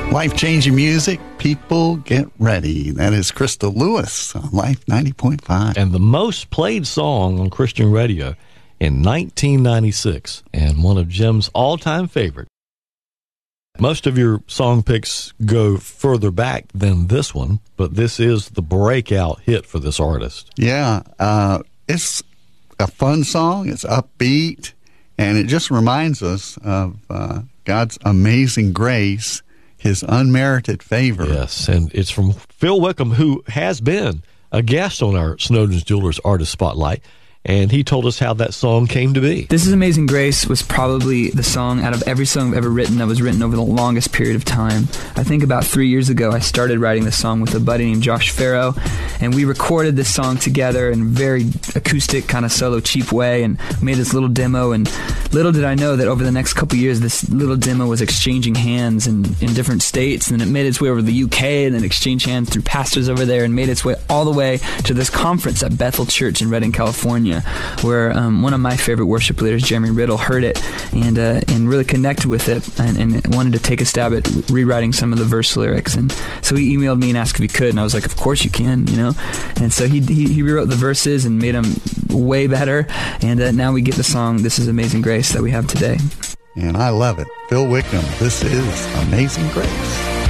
Life-changing music, people get ready. That is Crystal Lewis on Life 90.5. And the most played song on Christian radio in 1996, and one of Jim's all-time favorites. Most of your song picks go further back than this one, but this is the breakout hit for this artist. Yeah, it's a fun song. It's upbeat, and it just reminds us of God's amazing grace, His unmerited favor. Yes, and it's from Phil Wickham, who has been a guest on our Snowden's Jewelers Artist Spotlight, and he told us how that song came to be. This is Amazing Grace was probably the song out of every song I've ever written that was written over the longest period of time. I think about 3 years ago, I started writing this song with a buddy named Josh Farrow, and we recorded this song together in a very acoustic, kind of solo, cheap way, and made this little demo, and little did I know that over the next couple years, this little demo was exchanging hands in different states, and it made its way over the UK, and then exchanged hands through pastors over there, and made its way all the way to this conference at Bethel Church in Redding, California, where one of my favorite worship leaders, Jeremy Riddle, heard it and really connected with it and wanted to take a stab at rewriting some of the verse lyrics. And so he emailed me and asked if he could, and I was like, of course you can, you know. And so he rewrote the verses and made them way better, and now we get the song This Is Amazing Grace that we have today. And I love it. Phil Wickham, this is Amazing Grace.